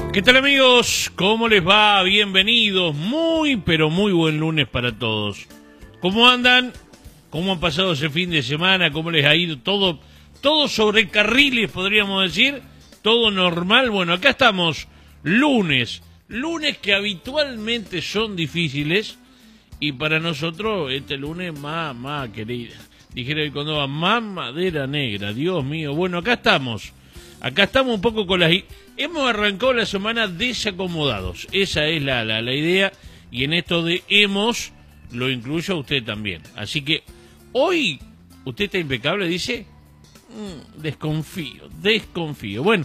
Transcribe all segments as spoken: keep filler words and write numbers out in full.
¿Qué tal, amigos? ¿Cómo les va? Bienvenidos. Muy, pero muy buen lunes para todos. ¿Cómo andan? ¿Cómo han pasado ese fin de semana? ¿Cómo les ha ido? Todo, todo sobre carriles, podríamos decir. Todo normal. Bueno, acá estamos, lunes. Lunes que habitualmente son difíciles. Y para nosotros, este lunes más, más querida. Dijera el Córdoba, más madera negra. Dios mío. Bueno, acá estamos. Acá estamos un poco con las... Hemos arrancado la semana desacomodados. Esa es la, la, la idea. Y en esto de hemos, lo incluyo a usted también. Así que hoy, ¿usted está impecable? Dice, mm, desconfío, desconfío. Bueno,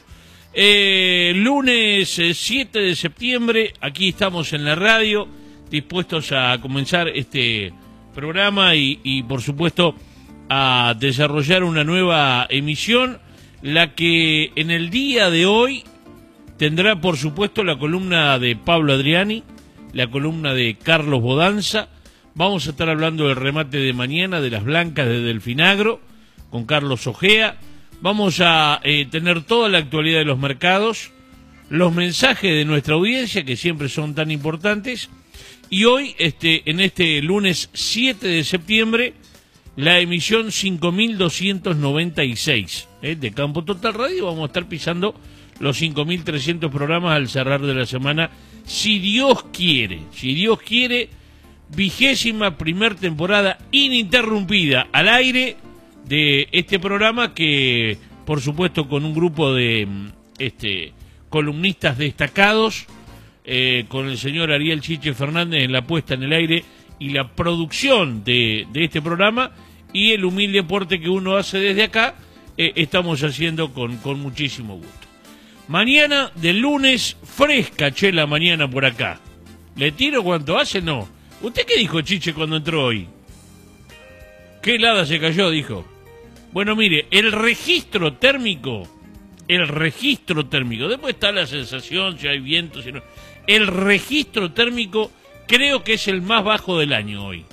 eh, lunes eh, siete de septiembre, aquí estamos en la radio, dispuestos a comenzar este programa y, y por supuesto, a desarrollar una nueva emisión. La que en el día de hoy tendrá, por supuesto, la columna de Pablo Adriani, la columna de Carlos Bodanza. Vamos a estar hablando del remate de mañana de las blancas de Delfinagro con Carlos Ojea. Vamos a eh, tener toda la actualidad de los mercados, los mensajes de nuestra audiencia, que siempre son tan importantes. Y hoy, este, en este lunes siete de septiembre, la emisión cinco mil doscientos noventa y seis ¿eh? de Campo Total Radio. Vamos a estar pisando los cinco mil trescientos programas al cerrar de la semana, si Dios quiere, si Dios quiere, vigésima primer temporada ininterrumpida al aire de este programa que, por supuesto, con un grupo de este, columnistas destacados, eh, con el señor Ariel Chiche Fernández en la puesta en el aire y la producción de, de este programa y el humilde aporte que uno hace desde acá, eh, estamos haciendo con, con muchísimo gusto. Mañana del lunes, fresca, che, la mañana por acá. ¿Le tiro cuánto hace? No. ¿Usted qué dijo, Chiche, cuando entró hoy? ¿Qué helada se cayó? Dijo. Bueno, mire, el registro térmico, el registro térmico, después está la sensación, si hay viento, si no... El registro térmico creo que es el más bajo del año hoy.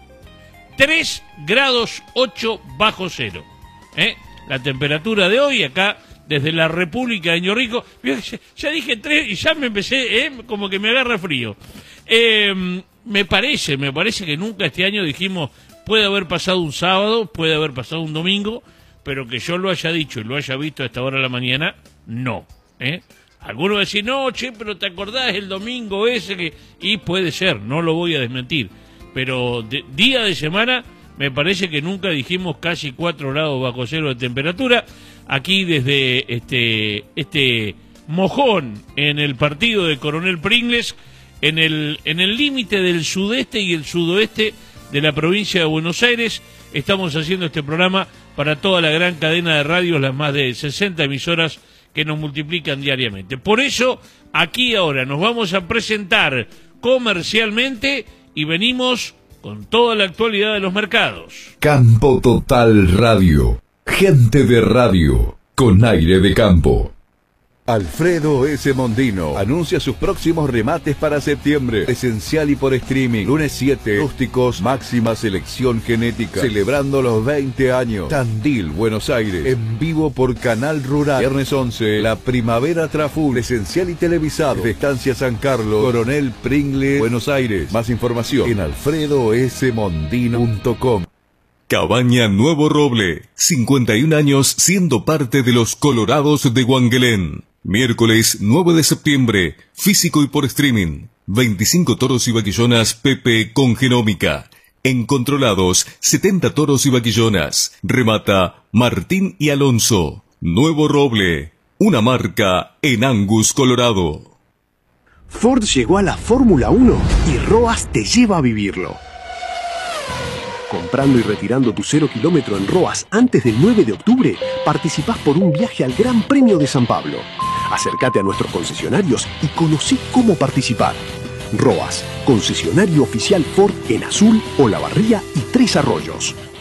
tres grados ocho bajo cero. ¿Eh? La temperatura de hoy acá, desde la República de Ñorrico. Ya dije tres y ya me empecé, ¿eh? Como que me agarra frío. Eh, me parece, me parece que nunca este año dijimos, puede haber pasado un sábado, puede haber pasado un domingo, pero que yo lo haya dicho y lo haya visto a esta hora de la mañana, no. ¿Eh? Algunos decían, no, che, pero ¿te acordás el domingo ese que...? Y puede ser, no lo voy a desmentir. Pero de, día de semana, me parece que nunca dijimos casi cuatro grados bajo cero de temperatura. Aquí desde este este mojón en el partido de Coronel Pringles, en el en el límite del sudeste y el sudoeste de la provincia de Buenos Aires, estamos haciendo este programa para toda la gran cadena de radios, las más de sesenta emisoras que nos multiplican diariamente. Por eso, aquí ahora nos vamos a presentar comercialmente y venimos con toda la actualidad de los mercados. Campo Total Radio. Gente de radio con aire de campo. Alfredo S. Mondino anuncia sus próximos remates para septiembre. Presencial y por streaming. Lunes siete, rústicos, máxima selección genética. Celebrando los veinte años. Tandil, Buenos Aires. En vivo por Canal Rural. Viernes once, la Primavera Trafú. Presencial y televisado. De Estancia San Carlos. Coronel Pringles, Buenos Aires. Más información en alfredo s mondino punto com. Cabaña Nuevo Roble, cincuenta y un años siendo parte de los Colorados de Guanguelén. Miércoles nueve de septiembre, físico y por streaming. veinticinco toros y vaquillonas Pepe con genómica. En Controlados, setenta toros y vaquillonas. Remata Martín y Alonso. Nuevo Roble, una marca en Angus, Colorado. Ford llegó a la Fórmula uno y Roas te lleva a vivirlo. Comprando y retirando tu cero kilómetro en Roas antes del nueve de octubre, participás por un viaje al Gran Premio de San Pablo. Acércate a nuestros concesionarios y conocí cómo participar. Roas, concesionario oficial Ford en Azul, Olavarría y Tres Arroyos.